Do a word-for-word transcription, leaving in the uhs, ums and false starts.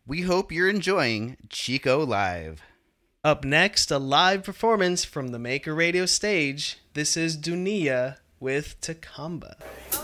We hope you're enjoying Chico Live. Up next, a live performance from the Maker Radio stage. This is Dunia with Takamba.